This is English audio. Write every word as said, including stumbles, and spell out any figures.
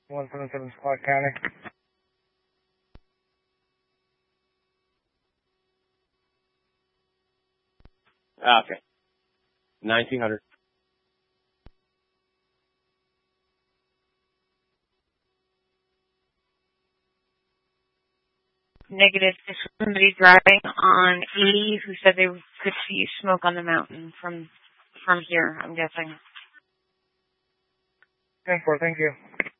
one seven seven Squad County. Ah, okay. nineteen hundred. Negative. This was somebody driving on eighty who said they could see smoke on the mountain from from here, I'm guessing. ten four, thank you.